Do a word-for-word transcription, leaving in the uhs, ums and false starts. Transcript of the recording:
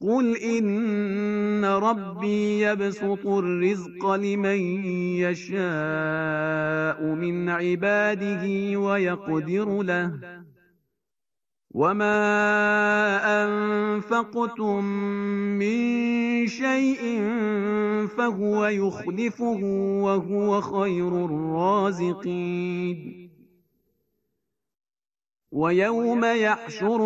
قل إن ربي يبسط الرزق لمن يشاء من عباده ويقدر له وما أنفقتم من شيء فهو يخلفه وهو خير الرازقين ويوم يحشر